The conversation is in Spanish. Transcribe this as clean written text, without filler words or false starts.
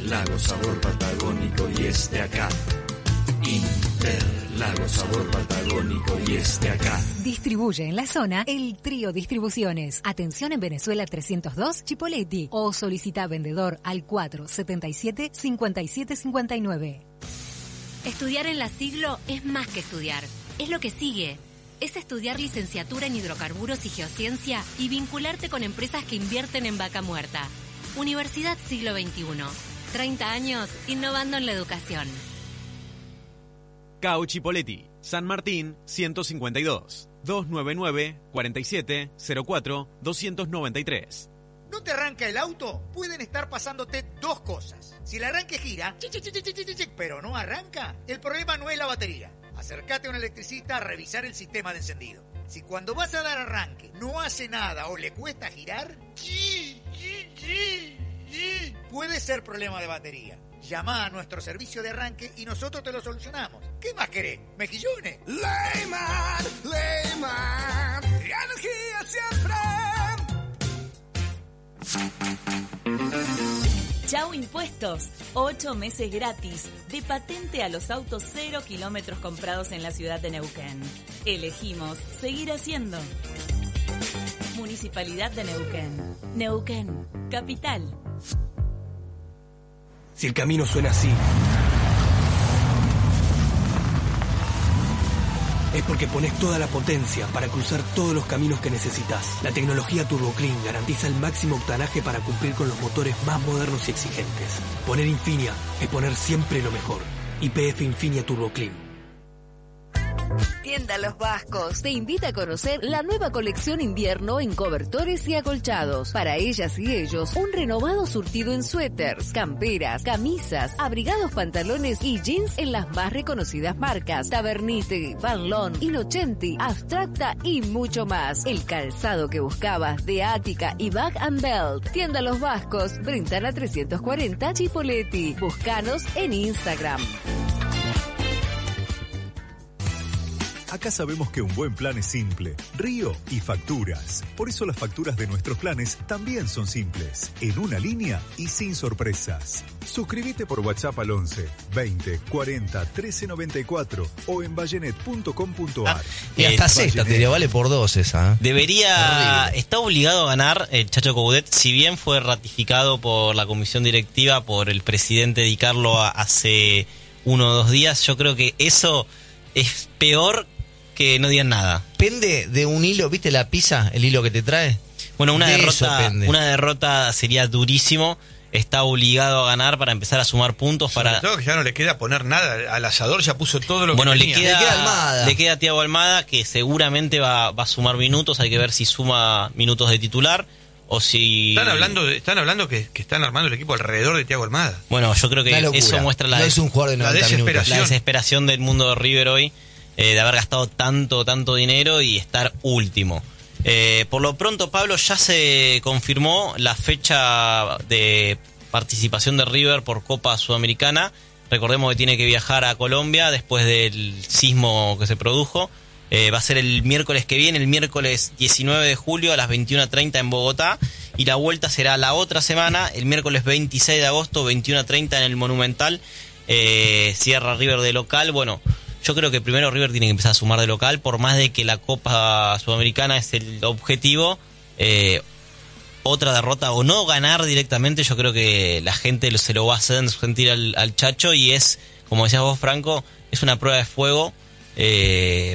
Interlagos, sabor patagónico y acá. Interlagos, sabor patagónico y acá. Distribuye en la zona el Trío Distribuciones. Atención en Venezuela 302, Chipoleti. O solicita vendedor al 477-5759. Estudiar en la Siglo es más que estudiar. Es lo que sigue. Es estudiar licenciatura en hidrocarburos y geociencia y vincularte con empresas que invierten en vaca muerta. Universidad Siglo XXI. 30 años innovando en la educación. CAU Chipoleti, San Martín 152, 299-4704-293. ¿No te arranca el auto? Pueden estar pasándote dos cosas. Si el arranque gira, pero no arranca, el problema no es la batería. Acércate a un electricista a revisar el sistema de encendido. Si cuando vas a dar arranque no hace nada o le cuesta girar, puede ser problema de batería. Llama a nuestro servicio de arranque y nosotros te lo solucionamos. ¿Qué más querés? ¿Mejillones? Leyman, energía siempre. Chau Impuestos, 8 meses gratis de patente a los autos 0 kilómetros comprados en la ciudad de Neuquén. Elegimos seguir haciendo. Municipalidad de Neuquén. Neuquén, capital. Si el camino suena así, es porque pones toda la potencia para cruzar todos los caminos que necesitas. La tecnología TurboClean garantiza el máximo octanaje para cumplir con los motores más modernos y exigentes. Poner Infinia es poner siempre lo mejor. YPF Infinia TurboClean. Tienda Los Vascos te invita a conocer la nueva colección invierno en cobertores y acolchados. Para ellas y ellos, un renovado surtido en suéteres, camperas, camisas, abrigados, pantalones y jeans en las más reconocidas marcas: Tabernite, Vanlon, Innocenti, Abstracta y mucho más. El calzado que buscabas de Ática y Bag & Belt. Tienda Los Vascos, Brintana 340, Chipoleti. Búscanos en Instagram. Acá sabemos que un buen plan es simple, Río y facturas. Por eso las facturas de nuestros planes también son simples, en una línea y sin sorpresas. Suscríbete por WhatsApp al 11 20 40 13 94 o en vallenet.com.ar. Y hasta sexta te vale por dos esa. Está obligado a ganar el Chacho Coudet, si bien fue ratificado por la comisión directiva, por el presidente Di Carlo hace 1 o 2 días. Yo creo que eso es peor que no digan nada. Pende de un hilo, ¿viste la pizza? El hilo que te trae. Bueno, una derrota sería durísimo. Está obligado a ganar para empezar a sumar puntos. Sobre todo que ya no le queda poner nada al asador, ya puso todo lo que tenía. Le queda Thiago Almada, que seguramente va a sumar minutos. Hay que ver si suma minutos de titular o si... Están hablando que están armando el equipo alrededor de Thiago Almada. Bueno, yo creo que eso muestra la desesperación del mundo de River hoy, de haber gastado tanto dinero y estar último. Por lo pronto, Pablo, ya se confirmó la fecha de participación de River por Copa Sudamericana. Recordemos que tiene que viajar a Colombia después del sismo que se produjo. Va a ser el miércoles que viene, el miércoles 19 de julio a las 21:30 en Bogotá. Y la vuelta será la otra semana, el miércoles 26 de agosto, 21:30 en el Monumental. Cierra River de local. Bueno, yo creo que primero River tiene que empezar a sumar de local, por más de que la Copa Sudamericana es el objetivo. Otra derrota o no ganar directamente, yo creo que la gente se lo va a hacer sentir al Chacho, y es, como decías vos, Franco, es una prueba de fuego